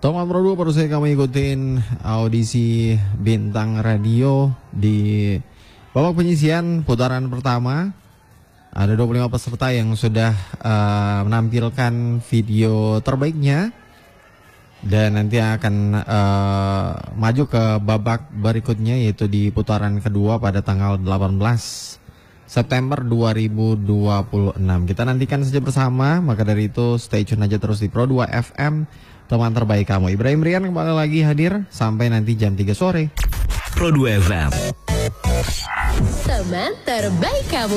Teman Pro 2 baru saya kamu ikutin audisi Bintang Radio di babak penyisian putaran pertama. Ada 25 peserta yang sudah menampilkan video terbaiknya. Dan nanti akan maju ke babak berikutnya, yaitu di putaran kedua pada tanggal 18 September 2026. Kita nantikan saja bersama. Maka dari itu stay tune aja terus di Pro 2 FM, teman terbaik kamu. Ibrahim Rian kembali lagi hadir sampai nanti jam 3 sore. Pro 2 FM, teman terbaik kamu.